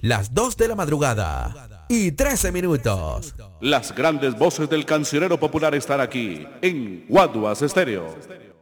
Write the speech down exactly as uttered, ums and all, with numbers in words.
las dos de la madrugada y trece minutos. Las grandes voces del cancionero popular están aquí en Guaduas Estéreo.